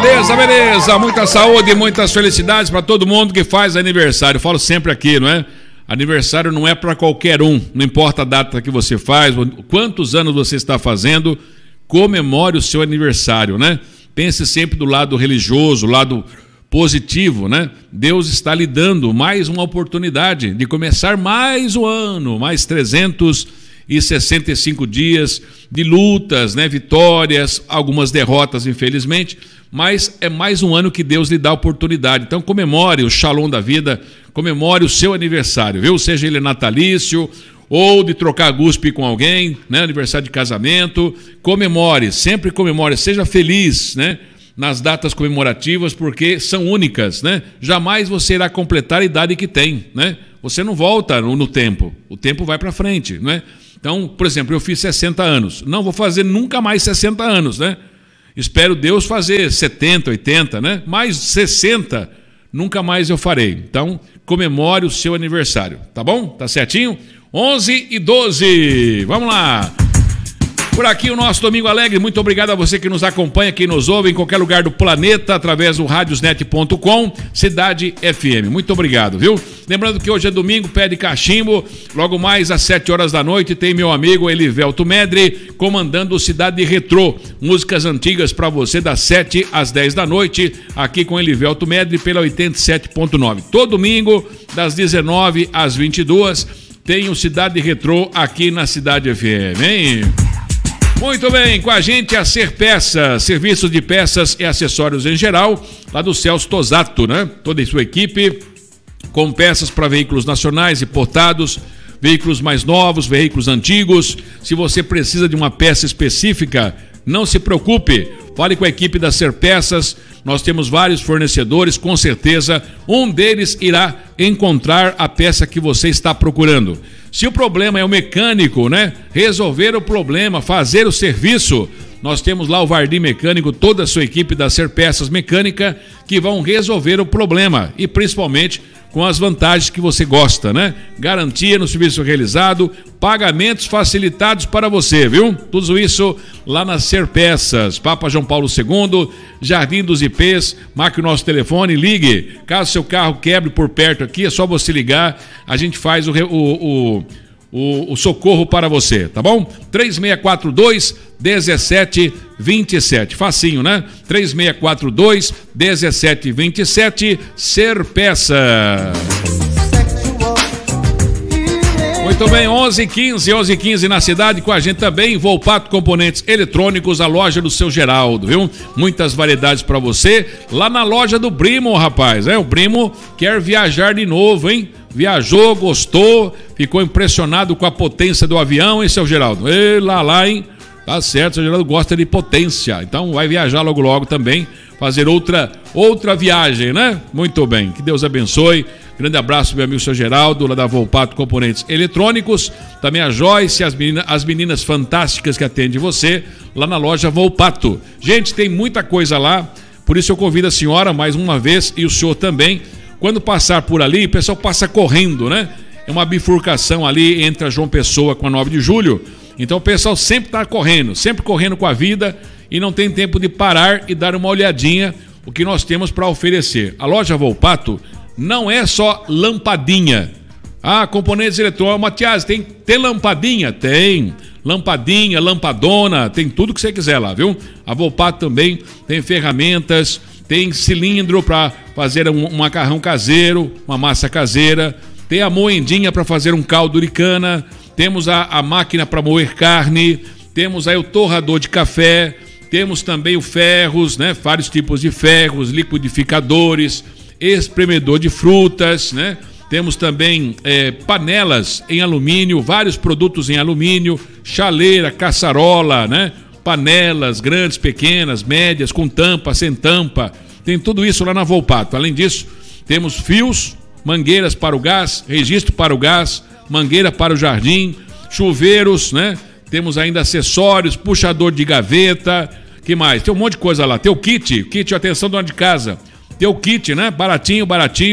Beleza, beleza. Muita saúde e muitas felicidades para todo mundo que faz aniversário. Eu falo sempre aqui, não é? Aniversário não é para qualquer um. Não importa a data que você faz, quantos anos você está fazendo, comemore o seu aniversário, né? Pense sempre do lado religioso, lado positivo, né? Deus está lhe dando mais uma oportunidade de começar mais um ano, mais 365 dias de lutas, né? Vitórias, algumas derrotas, infelizmente, mas é mais um ano que Deus lhe dá a oportunidade. Então comemore o Shalom da vida, comemore o seu aniversário, viu? Seja ele natalício ou de trocar guspe com alguém, né? Aniversário de casamento, comemore, sempre comemore, seja feliz, né? Nas datas comemorativas, porque são únicas, né? Jamais você irá completar a idade que tem, né? Você não volta no tempo, o tempo vai para frente, né? Então, por exemplo, eu fiz 60 anos, não vou fazer nunca mais 60 anos, né? Espero Deus fazer 70, 80, né? Mais 60, nunca mais eu farei. Então, comemore o seu aniversário, tá bom? Tá certinho? 11h12, vamos lá! Por aqui o nosso Domingo Alegre, muito obrigado a você que nos acompanha, que nos ouve em qualquer lugar do planeta, através do radiosnet.com, Cidade FM. Muito obrigado, viu? Lembrando que hoje é domingo, pé de cachimbo, logo mais às 7 horas da noite tem meu amigo Elivelto Medri comandando Cidade Retrô, músicas antigas para você das 7 às 10 da noite, aqui com Elivelto Medri pela 87.9. Todo domingo, das 19 às 22, tem o Cidade Retrô aqui na Cidade FM, hein? Muito bem, com a gente a Ser Peças, serviços de peças e acessórios em geral, lá do Celso Tosato, né? Toda a sua equipe, com peças para veículos nacionais importados, veículos mais novos, veículos antigos. Se você precisa de uma peça específica, não se preocupe, fale com a equipe da Ser Peças, nós temos vários fornecedores, com certeza um deles irá encontrar a peça que você está procurando. Se o problema é o mecânico, né? Resolver o problema, fazer o serviço, nós temos lá o Vardim Mecânico, toda a sua equipe da Ser Peças Mecânica, que vão resolver o problema e principalmente com as vantagens que você gosta, né? Garantia no serviço realizado, pagamentos facilitados para você, viu? Tudo isso lá na Ser Peças, Papa João Paulo II, Jardim dos Ipês. Marque o nosso telefone, ligue. Caso seu carro quebre por perto aqui, é só você ligar, a gente faz o socorro para você, tá bom? 3642-1727, facinho, né? 3642-1727, Ser Peças. Muito bem, 11h15 na cidade, com a gente também, Volpato Componentes Eletrônicos, a loja do seu Geraldo, viu? Muitas variedades para você, lá na loja do Brimo, rapaz, o Brimo quer viajar de novo, hein? Viajou, gostou, ficou impressionado com a potência do avião, hein, seu Geraldo? E lá, hein? Tá certo, seu Geraldo gosta de potência, então vai viajar logo também, fazer outra viagem, né? Muito bem, que Deus abençoe. Grande abraço, meu amigo seu Geraldo, lá da Volpato Componentes Eletrônicos. Também a Joyce, as meninas fantásticas que atendem você, lá na loja Volpato. Gente, tem muita coisa lá, por isso eu convido a senhora mais uma vez e o senhor também. Quando passar por ali, o pessoal passa correndo, né? É uma bifurcação ali entre a João Pessoa com a 9 de julho. Então o pessoal sempre está correndo, sempre correndo com a vida e não tem tempo de parar e dar uma olhadinha o que nós temos para oferecer. A loja Volpato não é só lampadinha. Componentes eletrônicos, Matias, tem lampadinha? Tem. Lampadinha, lampadona, tem tudo que você quiser lá, viu? A Volpato também tem ferramentas, tem cilindro para fazer um macarrão caseiro, uma massa caseira, tem a moendinha para fazer um caldo de cana, temos a máquina para moer carne, temos aí o torrador de café, temos também o ferros, né? Vários tipos de ferros, liquidificadores, espremedor de frutas, né? Temos também panelas em alumínio, vários produtos em alumínio, chaleira, caçarola, né? Panelas grandes, pequenas, médias, com tampa, sem tampa. Tem tudo isso lá na Volpato. Além disso, temos fios, mangueiras para o gás, registro para o gás, mangueira para o jardim, chuveiros, né? Temos ainda acessórios, puxador de gaveta, que mais? Tem um monte de coisa lá. Tem o kit de atenção dona de casa. Tem o kit, né? Baratinho.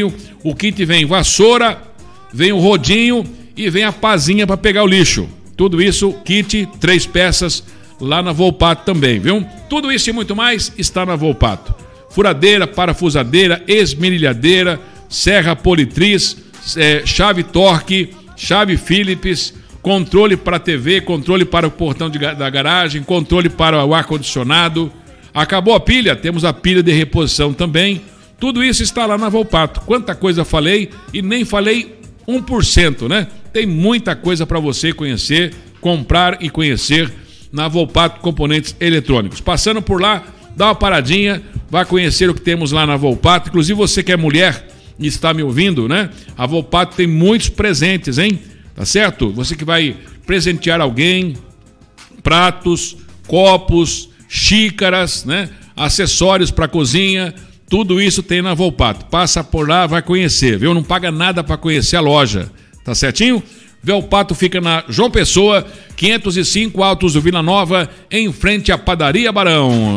O kit vem vassoura, vem o rodinho e vem a pazinha para pegar o lixo. Tudo isso, kit, 3 peças, lá na Volpato também, viu? Tudo isso e muito mais está na Volpato. furadeira, parafusadeira, esmerilhadeira, serra politriz, chave torque, chave Phillips, controle para a TV, controle para o portão da garagem, controle para o ar-condicionado. Acabou a pilha? Temos a pilha de reposição também. Tudo isso está lá na Volpato. Quanta coisa falei e nem falei 1%, né? Tem muita coisa para você conhecer, comprar e conhecer na Volpato Componentes Eletrônicos. Passando por lá, dá uma paradinha, vai conhecer o que temos lá na Volpato. Inclusive você que é mulher e está me ouvindo, né? A Volpato tem muitos presentes, hein? Tá certo? Você que vai presentear alguém, pratos, copos, xícaras, né? Acessórios para cozinha, tudo isso tem na Volpato. Passa por lá, vai conhecer, viu? Não paga nada para conhecer a loja, tá certinho? Volpato fica na João Pessoa, 505 Altos do Vila Nova, em frente à Padaria Barão.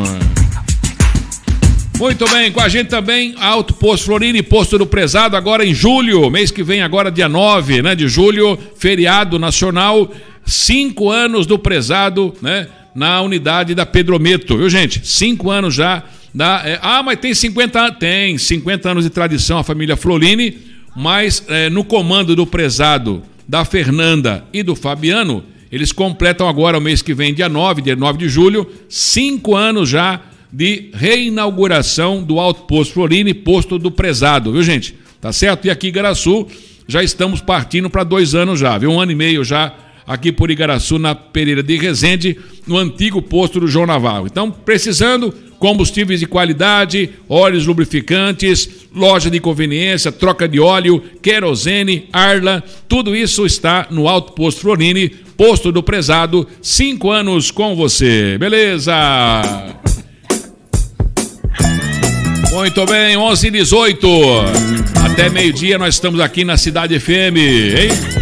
Muito bem, com a gente também Alto Posto Florini, Posto do Prezado, agora em julho, mês que vem, agora dia 9, né, de julho, feriado nacional, 5 anos do Prezado, né, na unidade da Pedrometo, viu gente? 5 anos já, mas tem 50 anos, tem 50 anos de tradição a família Florini, mas no comando do Prezado, da Fernanda e do Fabiano, eles completam agora o mês que vem, dia 9 de julho, 5 anos já de reinauguração do Alto Posto Florini, Posto do Prezado, viu gente? Tá certo? E aqui em Igaraçu já estamos partindo para 2 anos já, viu? 1 ano e meio já aqui por Igaraçu, na Pereira de Resende, no antigo posto do João Navarro. Então, precisando, combustíveis de qualidade, óleos lubrificantes, loja de conveniência, troca de óleo, querosene, Arla, tudo isso está no Alto Posto Florini, Posto do Prezado, 5 anos com você, beleza? Muito bem, 11h18, até meio-dia nós estamos aqui na Cidade FM, hein?